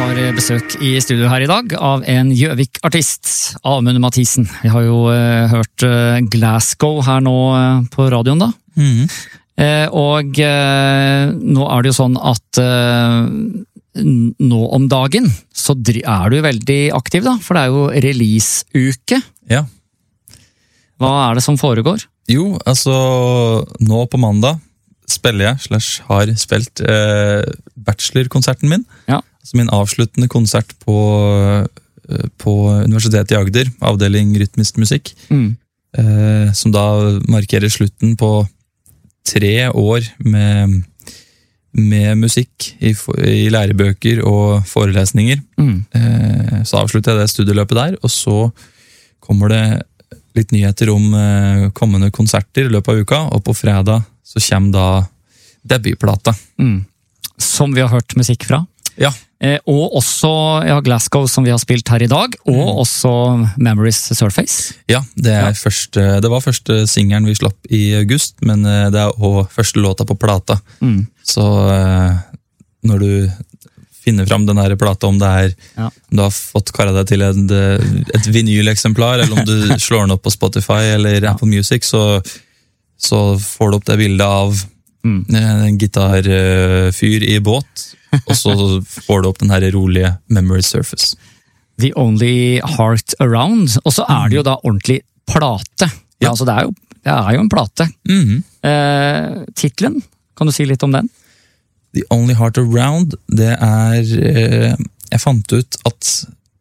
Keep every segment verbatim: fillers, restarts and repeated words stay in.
har besøk i studio her i dag av en Gjøvik-artist, Amund Mathisen. Vi har jo uh, hørt uh, Glasgow her nå uh, på radioen da. Mm. Uh, og uh, nå er det jo sånn at uh, nå om dagen så er du veldig aktiv da, for det er jo release-uke. Ja. Hva er det som foregår? Jo, altså nå på mandag spiller jeg, slash har spilt eh, bachelorkonserten min. Ja. Altså min avsluttende konsert på, eh, på Universitetet i Agder, avdeling rytmisk musikk. Mm. Eh, som da markerer slutten på tre år med, med musikk i, i lærebøker og forelesninger. Mm. Eh, så avslutter jeg det studieløpet der, og så kommer det litt nyheter om eh, kommende konserter i løpet av uka, og på fredag så kommer da debutplata. Mm. Som vi har hørt musikk fra. Ja. Eh, og også ja, Glasgow, som vi har spilt her i dag, og Mm. også Memories Surface. Ja, det, er Ja. Første, det var første singeren vi slapp i august, men eh, det er også første låta på plata. Mm. Så eh, når du finner fram den her plata, om det er Ja. om du har fått kara deg til et, et vinyleksemplar, eller om du slår den opp på Spotify eller Apple Music, så så får du opp det bildet av Mm. en gitarfyr i båt, og så får du opp den her rolige Memory Surface. The Only Heart Around. Og så er det jo da ordentlig plate. Ja. Ja. Altså det er jo, det er jo en plate. Mhm. Eh, titlen, kan du si litt om den? The Only Heart Around, det er eh, jeg fant ut at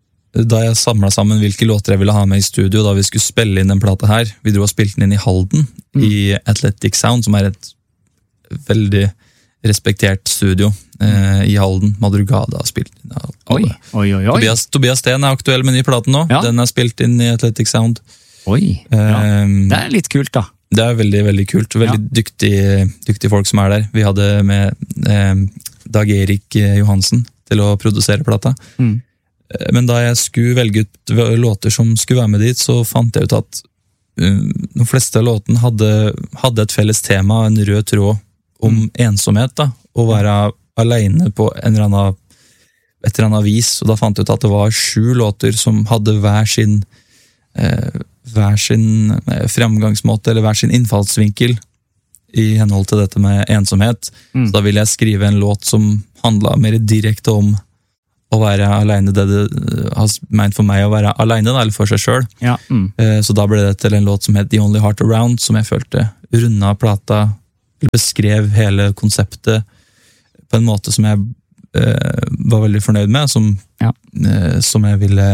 da jeg samlet sammen hvilke låter jeg ville ha med i studio, da vi skulle spille inn den plata her, vi dro og spilte den inn i Halden, Mm. i Athletic Sound, som er et veldig respektert studio eh, i Halden. Madrugada har spilt inn. av Oi, alle. oi, oi, oi. Tobias, Tobias Steen er aktuell med ny plate nå. Ja. Den er spilt inn i Athletic Sound. Oi, ja. Eh, Det er litt kult da. Det er veldig, veldig kult. Veldig dyktige, dyktige folk som er der. Vi hadde med eh, Dag Erik Johansen til å produsere plata. Mm. Men da jeg skulle velge ut låter som skulle være med dit, så fant jeg ut at um, de fleste av låtene hadde, hadde et felles tema, en rød tråd om Mm. ensomhet, da, å være alene på en eller annen, et eller annet vis. Og da fant jeg ut at det var sju låter som hadde hver sin, eh, hver sin eh, fremgangsmåte, eller hver sin innfallsvinkel i henhold til dette med ensomhet. Mm. Så da ville jeg skrive en låt som handlet mer direkte om å være alene, det det har ment for meg å være alene, da, eller for seg selv. Ja. Mm. Eh, Så da ble det til en låt som het The Only Heart Around, som jeg følte runda plata, eller beskrev hele konseptet på en måte som jeg eh, var veldig fornøyd med, som, Ja. eh, som jeg ville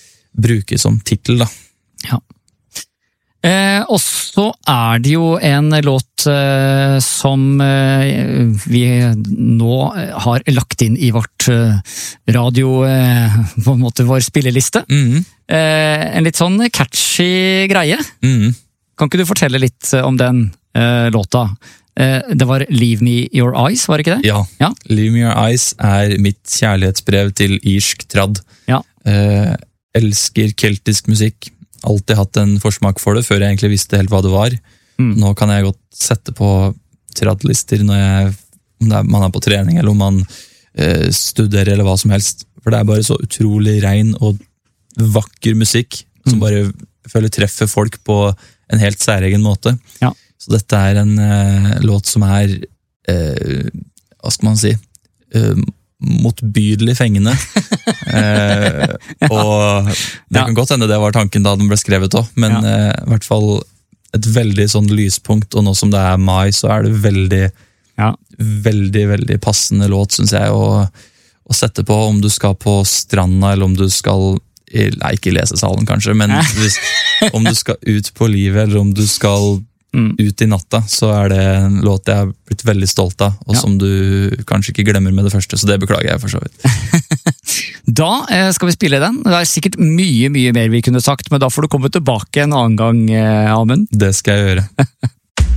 bruke som titel, da. Ja. Eh, og så er det jo en låt eh, som eh, vi nå har lagt inn i vårt eh, radio, eh, på en måte vår spilleliste. Mhm, Eh, en litt sånn catchy greie. mhm. Kan ikke du fortelle litt om den eh, låta? Eh, det var Leave Me Your Eyes, var det ikke det? Ja. Ja. Leave Me Your Eyes er mitt kjærlighetsbrev til irsk tradd. Ja. Eh, elsker keltisk musikk. Alltid hatt en forsmak for det, før jeg egentlig visste helt hva det var. Mm. Nå kan jeg godt sette på traddlister når jeg, om det er, man er på trening, eller om man eh, studerer, eller hva som helst. For det er bare så utrolig rein og vakker musikk, som Mm. bare føler treffer folk på en helt særegen måte. Ja. Så dette er en eh, låt som er, eh, hva skal man si, eh, motbydelig fengende. eh, og det Ja. kan godt hende det var tanken da den ble skrevet også, men Ja. eh, i hvert fall et veldig sånn lyspunkt, og nå som det er mai, så er det veldig, Ja. veldig, veldig passende låt, synes jeg, å, å sette på om du skal på stranda, eller om du skal, i- nei, ikke i lesesalen kanskje, men hvis, om du skal ut på livet, eller om du skal Mm. ut i natta, så er det en låt jeg har blitt veldig stolt av, og Ja. som du kanskje ikke glemmer med det første, så det beklager jeg for så vidt. Da eh, skal vi spille den. Det er sikkert mye, mye mer vi kunne sagt, men da får du komme tilbake en annen gang, eh, Amund. Det skal jeg gjøre.